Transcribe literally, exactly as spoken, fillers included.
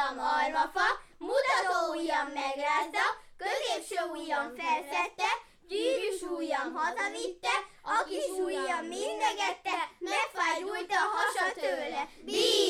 ujjam almafa, mutató ujjam megrázza, középső ujjam felszette, gyűrűs ujjam hazavitte, a kis ujjam mindegette, megfájdult a hasa tőle. Bí-